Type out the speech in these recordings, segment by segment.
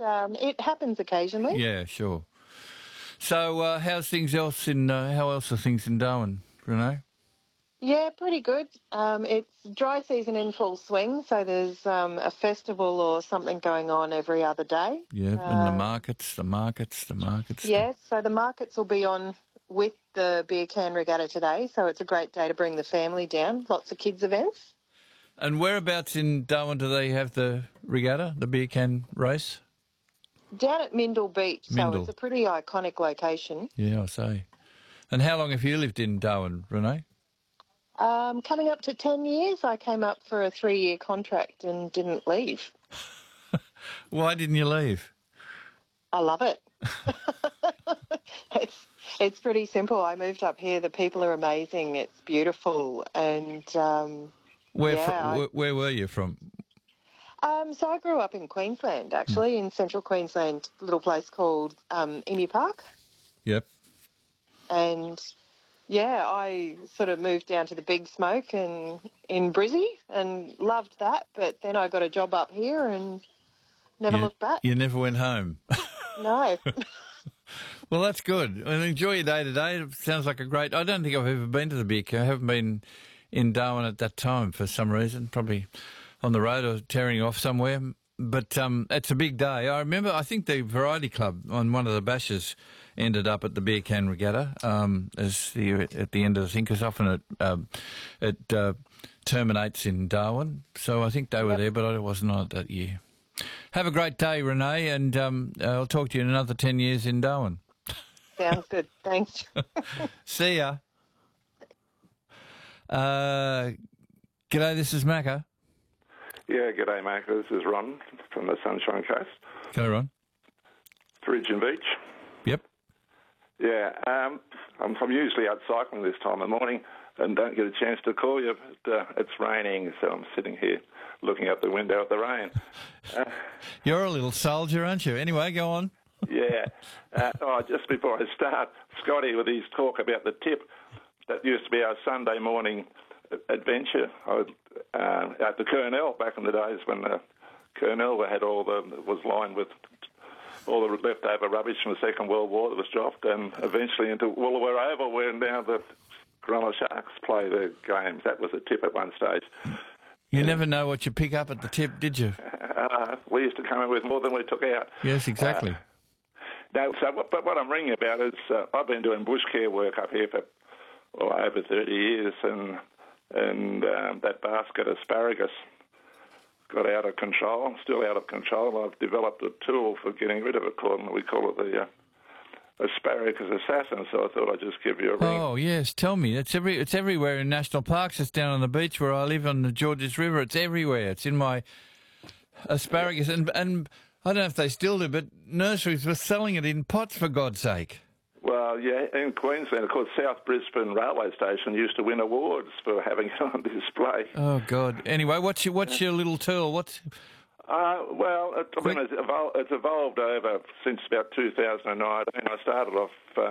it happens occasionally. Yeah, sure. So, how else are things in Darwin, Renee? Yeah, pretty good. It's dry season in full swing, so there's a festival or something going on every other day. Yeah, and the markets. Yes, so the markets will be on with the beer can regatta today, so it's a great day to bring the family down. Lots of kids events. And whereabouts in Darwin do they have the regatta, the beer can race? Down at Mindle Beach, so Mindle. it's a pretty iconic location. Yeah, I say. And how long have you lived in Darwin, Renee? Coming up to 10 years, I came up for a 3-year contract and didn't leave. Why didn't you leave? I love it. It's pretty simple. I moved up here. The people are amazing. It's beautiful. And Where were you from? so I grew up in Queensland, actually, in central Queensland, a little place called Emu Park. Yep. And yeah, I sort of moved down to the Big Smoke and in Brizzy and loved that. But then I got a job up here and never looked back. You never went home. No. Well, that's good. And enjoy your day today. It sounds like a great... I don't think I've ever been to the beer can. I haven't been in Darwin at that time for some reason, probably on the road or tearing off somewhere. But it's a big day. I think the Variety Club on one of the bashes ended up at the beer can regatta at the end of the thing, because often it terminates in Darwin. So I think they were there, but I wasn't on it that year. Have a great day, Renee, and I'll talk to you in another 10 years in Darwin. Sounds good. Thanks. See ya. G'day, this is Macca. Yeah, g'day, Mark. This is Ron from the Sunshine Coast. Go, Ron. Bridgeton Beach. Yep. Yeah, I'm usually out cycling this time of morning and don't get a chance to call you, but it's raining, so I'm sitting here looking out the window at the rain. You're a little soldier, aren't you? Anyway, go on. Yeah. Just before I start, Scotty, with his talk about the tip, that used to be our Sunday morning adventure at the Kurnell back in the days when the Kurnell was lined with all the leftover rubbish from the Second World War that was dropped, and eventually into Woolooware Oval, where now the Cronulla Sharks play their games. That was a tip at one stage. You never know what you pick up at the tip, did you? We used to come in with more than we took out. Yes, exactly. But what I'm ringing about is I've been doing bush care work up here for over 30 years, and that basket asparagus got out of control, still out of control. I've developed a tool for getting rid of it we call it the asparagus assassin, so I thought I'd just give you a ring. Oh, yes, tell me. It's everywhere in national parks. It's down on the beach where I live on the Georges River. It's everywhere. It's in my asparagus. And I don't know if they still do, but nurseries were selling it in pots, for God's sake. Well, yeah, in Queensland, of course, South Brisbane Railway Station used to win awards for having it on display. Oh, God. Anyway, what's your little tool? It's evolved over since about 2019. I started off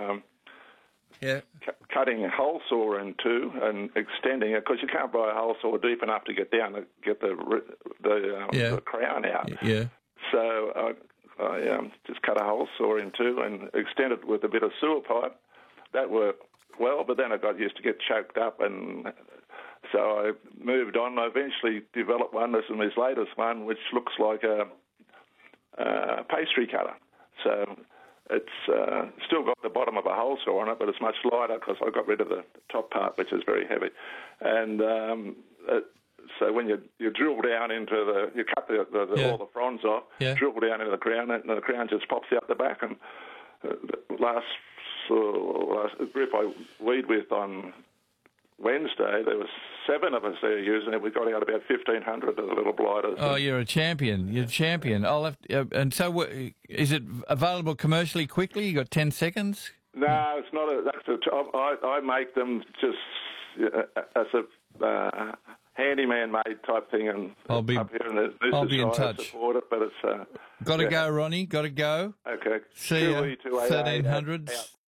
cutting a hole saw in two and extending it, because you can't buy a hole saw deep enough to get down to get the crown out. Yeah. So I just cut a hole saw in two and extended with a bit of sewer pipe. That worked well, but then I got used to get choked up, and so I moved on. I eventually developed one. This is my latest one, which looks like a pastry cutter. So it's still got the bottom of a hole saw on it, but it's much lighter because I got rid of the top part, which is very heavy. And so when you drill down into you cut all the fronds off, drill down into the crown, and the crown just pops out the back. And the last group I weed with on Wednesday, there was 7 of us there using it. We got out about 1,500 of the little blighters. Oh, you're a champion. You're a champion. I'll have and so is it available commercially quickly? You got 10 seconds? No, it's not. I make them just as a handyman-made type thing, and I'll be in touch. Support it, but it's got to go, Ronnie. Got to go. Okay. See you. 1300s.